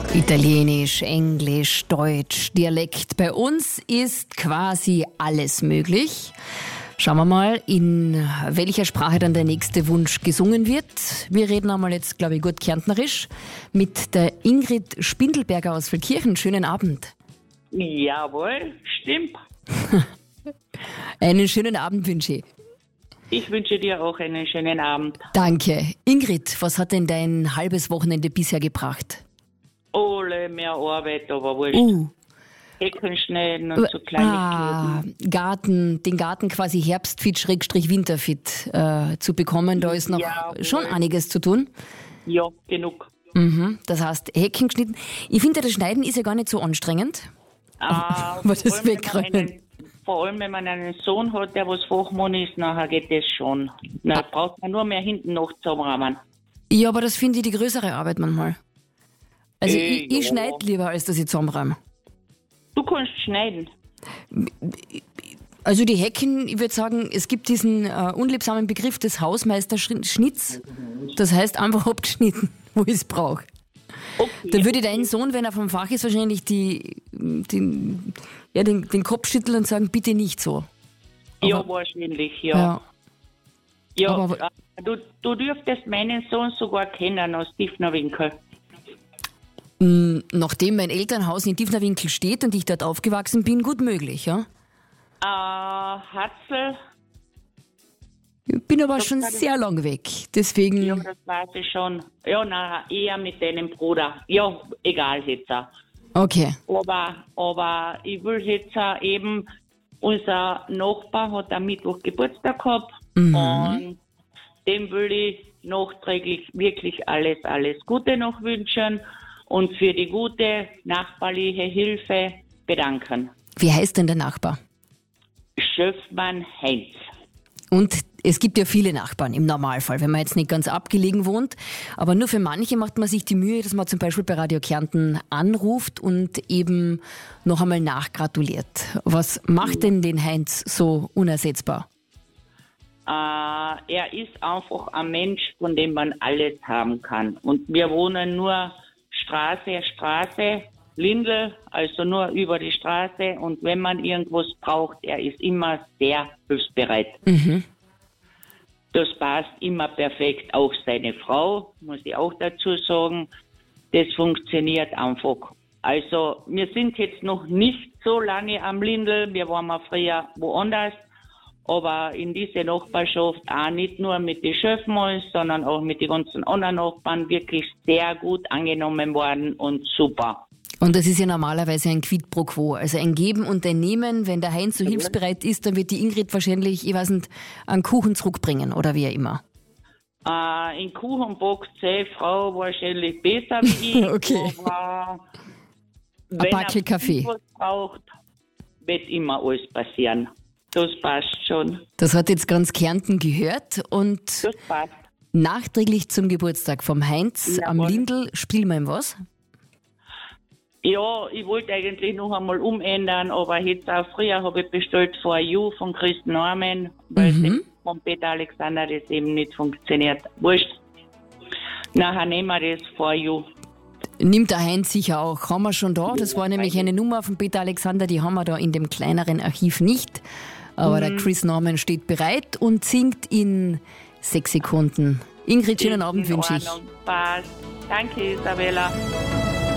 Italienisch, Englisch, Deutsch, Dialekt. Bei uns ist quasi alles möglich. Schauen wir mal, in welcher Sprache dann der nächste Wunsch gesungen wird. Wir reden einmal jetzt, glaube ich, gut kärntnerisch mit der Ingrid Spindelberger aus Velkirchen. Schönen Abend. Jawohl, stimmt. Einen schönen Abend wünsche ich. Ich wünsche dir auch einen schönen Abend. Danke. Ingrid, was hat denn dein halbes Wochenende bisher gebracht? Alle mehr Arbeit, aber wurscht. Hecken schneiden und so Kleinigkeiten. Den Garten quasi herbstfit, Winterfit zu bekommen, da ist noch schon einiges zu tun. Ja, genug. Das heißt, Hecken geschnitten. Ich finde, das Schneiden ist ja gar nicht so anstrengend. Aber das wegräumen. Vor allem, wenn man einen Sohn hat, der was Fachmann ist, nachher geht das schon. Da braucht man nur mehr hinten noch zusammenrahmen. Ja, aber das finde ich die größere Arbeit manchmal. Also ich schneide lieber, als dass ich zusammenräume. Du kannst schneiden. Also die Hecken, ich würde sagen, es gibt diesen unliebsamen Begriff des Hausmeisterschnitts. Das heißt einfach abgeschnitten, wo ich es brauche. Okay. Dann würde dein Sohn, wenn er vom Fach ist, wahrscheinlich den Kopf schütteln und sagen, bitte nicht so. Aber, ja, wahrscheinlich, ja. Aber, du dürftest meinen Sohn sogar kennen aus Diefnerwinkel. Nachdem mein Elternhaus in Diefnerwinkel steht und ich dort aufgewachsen bin, gut möglich, ja? Hatzel. Ich bin aber schon sehr lang weg, deswegen... Ja, das weiß ich schon. Ja, eher mit deinem Bruder. Ja, egal jetzt. Okay. Aber ich will jetzt eben, unser Nachbar hat am Mittwoch Geburtstag gehabt und dem will ich nachträglich wirklich alles Gute noch wünschen und für die gute nachbarliche Hilfe bedanken. Wie heißt denn der Nachbar? Schöffmann Heinz. Und es gibt ja viele Nachbarn im Normalfall, wenn man jetzt nicht ganz abgelegen wohnt. Aber nur für manche macht man sich die Mühe, dass man zum Beispiel bei Radio Kärnten anruft und eben noch einmal nachgratuliert. Was macht denn den Heinz so unersetzbar? Er ist einfach ein Mensch, von dem man alles haben kann. Und wir wohnen nur Straße, Lindl, also nur über die Straße. Und wenn man irgendwas braucht, er ist immer sehr hilfsbereit. Das passt immer perfekt. Auch seine Frau, muss ich auch dazu sagen, das funktioniert einfach. Also wir sind jetzt noch nicht so lange am Lindl, wir waren mal früher woanders, aber in diese Nachbarschaft auch nicht nur mit den Schöffmanns, sondern auch mit den ganzen anderen Nachbarn wirklich sehr gut angenommen worden und super. Und das ist ja normalerweise ein Quid pro quo, also ein Geben und ein Nehmen. Wenn der Heinz so hilfsbereit ist, dann wird die Ingrid wahrscheinlich, ich weiß nicht, einen Kuchen zurückbringen oder wie auch immer. In Kuchen backt seine Frau wahrscheinlich besser wie ich. Okay. Aber ein wenn Backel Kaffee. Was braucht, wird immer alles passieren. Das passt schon. Das hat jetzt ganz Kärnten gehört und Das passt. nachträglich zum Geburtstag vom Heinz am Lindl spielen wir ihm was? Ja, ich wollte eigentlich noch einmal umändern, aber jetzt auch früher habe ich bestellt For You von Chris Norman, weil es von Peter Alexander das eben nicht funktioniert. Wurscht. Nachher nehmen wir das For You. Nimmt der Heinz sicher auch. Haben wir schon da. Das war nämlich eine Nummer von Peter Alexander, die haben wir da in dem kleineren Archiv nicht. Aber der Chris Norman steht bereit und singt in 6 Sekunden. Ingrid, schönen Abend wünsche ich. Passt. Danke, Isabella.